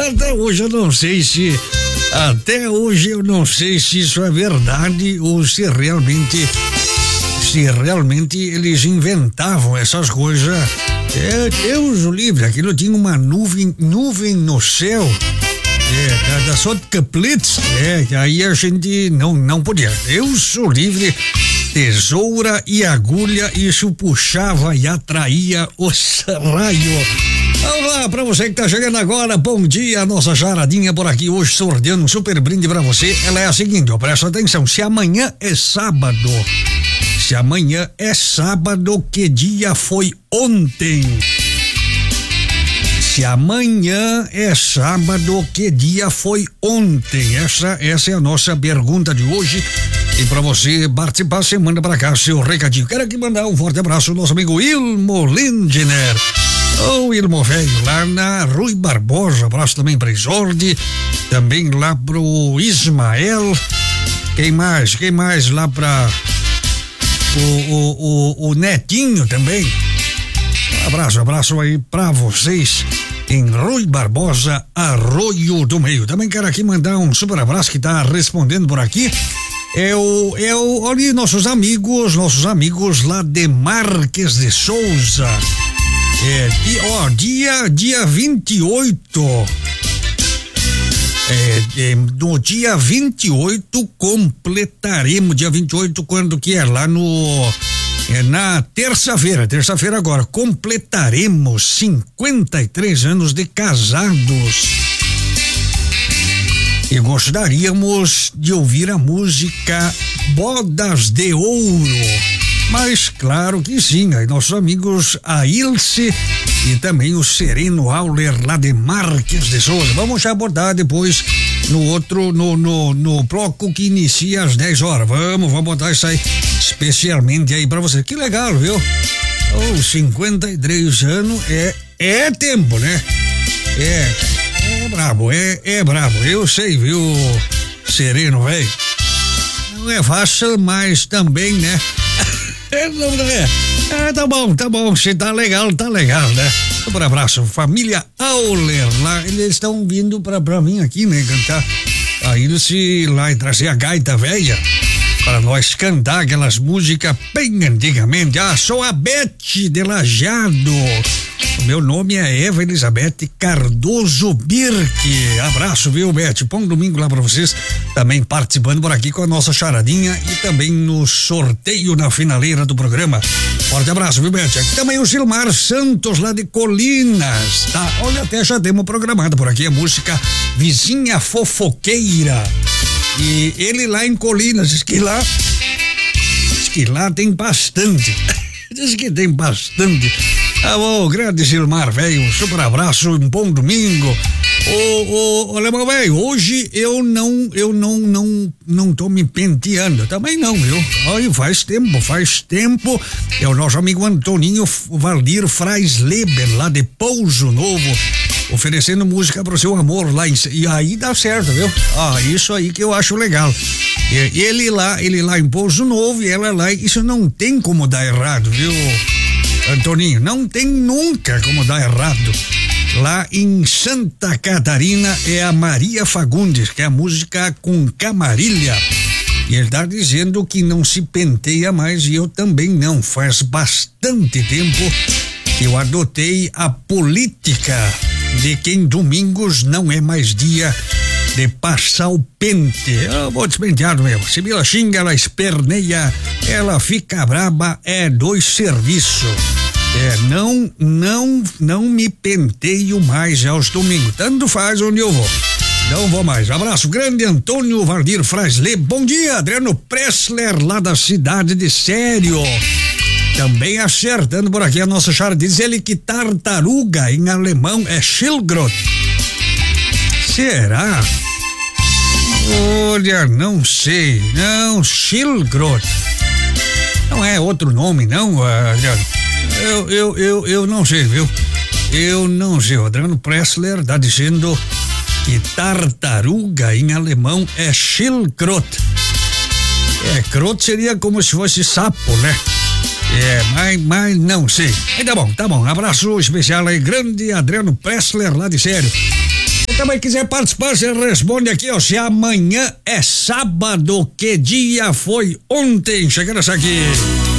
Até hoje eu não sei se isso é verdade ou se realmente eles inventavam essas coisas. Deus o livre, aquilo tinha uma nuvem no céu. Da Sotkaplitz, aí a gente não podia. Deus o livre, tesoura e agulha, isso puxava e atraía os raios. Vamos lá, pra você que tá chegando agora, bom dia, nossa charadinha por aqui hoje, sorteando um super brinde pra você. Ela é a seguinte, ó, presta atenção, se amanhã é sábado, que dia foi ontem? Se amanhã é sábado, que dia foi ontem? Essa é a nossa pergunta de hoje. E para você participar, você manda para cá seu recadinho. Quero aqui mandar um forte abraço ao nosso amigo Ilmo Lindner. O Ilmo velho, lá na Rui Barbosa. Abraço também para Isolde. Também lá pro Ismael. Quem mais lá para o Netinho também. Abraço aí para vocês em Rui Barbosa, Arroio do Meio. Também quero aqui mandar um super abraço que tá respondendo por aqui. Olha, nossos amigos lá de Marques de Souza. Dia 28. No dia 28 completaremos, dia 28, quando que é? Lá na terça-feira agora, completaremos 53 anos de casados. E gostaríamos de ouvir a música Bodas de Ouro. Mas claro que sim, aí nossos amigos a Ilse e também o Sereno Auler lá de Marques de Souza. Vamos já abordar depois no bloco que inicia às 10 horas. Vamos botar isso aí especialmente aí pra você. Que legal, viu? 53 anos é tempo, né? É brabo. Eu sei, viu, Sereno, velho? Não é fácil, mas também, né? Tá bom, se tá legal, né? Um abraço, família Auler lá, eles estão vindo pra mim aqui, né, cantar. Aí se lá e trazer a gaita velha para nós cantar aquelas músicas bem antigamente. Sou a Beth de Lajeado. O meu nome é Eva Elizabeth Cardoso Birque. Abraço, viu, Beth? Bom domingo lá pra vocês. Também participando por aqui com a nossa charadinha e também no sorteio na finaleira do programa. Forte abraço, viu, Beth? Aqui também o Silmar Santos lá de Colinas, tá? Olha, até já temos programado por aqui a música Vizinha Fofoqueira. E ele lá em Colinas, diz que lá tem bastante. Diz que tem bastante. Tá bom, grande Silmar, velho, um super abraço, um bom domingo. Ô Alemão, velho, hoje eu não tô me penteando, também não, viu? Olha, faz tempo, é o nosso amigo Antoninho Valdir Freisleber, lá de Pouso Novo, oferecendo música pro seu amor lá, e aí dá certo, viu? Isso aí que eu acho legal. Ele lá em Pouso Novo e ela lá, isso não tem como dar errado, viu, Antoninho? Não tem nunca como dar errado. Lá em Santa Catarina é a Maria Fagundes, que é a música com Camarilha. E ele tá dizendo que não se penteia mais, e eu também não. Faz bastante tempo que eu adotei a política de que em domingos não é mais dia de passar o pente. Eu vou despenteado mesmo. Se ela xinga, ela esperneia, ela fica braba, é dois serviços. Não me penteio mais aos domingos. Tanto faz onde eu vou. Não vou mais. Abraço grande, Antônio Valdir Freisle. Bom dia, Adriano Pressler, lá da cidade de Sério. Também acertando por aqui a nossa chara. Diz ele que tartaruga em alemão é Schildkröte. Será? Olha, não sei. Não, Schildkröte. Não é outro nome, não, Adriano? Eu não sei, viu? Eu não sei. O Adriano Pressler tá dizendo que tartaruga em alemão é Schildkröte. Kröte seria como se fosse sapo, né? Mas não sei. Tá bom. Abraço especial aí, grande Adriano Pressler lá de Sério. Se também quiser participar, você responde aqui, ó, se amanhã é sábado, que dia foi ontem? Chegando essa aqui.